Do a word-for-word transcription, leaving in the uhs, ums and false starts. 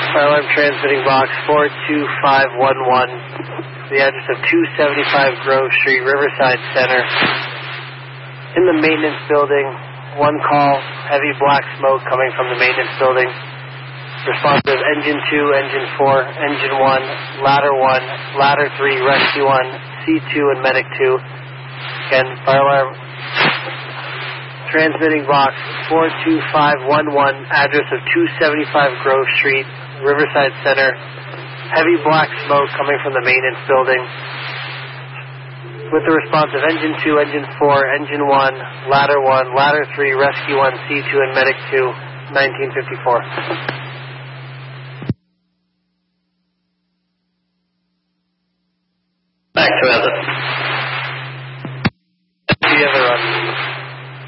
Fire alarm transmitting box four two five one one, the address of two seventy-five Grove Street, Riverside Center. In the maintenance building, one call, heavy black smoke coming from the maintenance building. Responsive engine two, engine four, engine one, ladder one, ladder three, rescue one, C two, and medic two. Again, fire alarm transmitting box four two five one one, address of two seventy-five Grove Street, Riverside Center. Heavy black smoke coming from the maintenance building. With the response of engine two, engine four, engine one, ladder one, ladder three, rescue one, C two, and medic two, nineteen fifty-four.